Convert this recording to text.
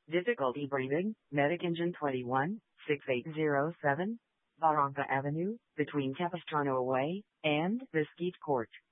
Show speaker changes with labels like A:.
A: Difficulty breathing, Medic Engine 21, 6807, Barranca Avenue, between Capistrano Way and Mesquite Court.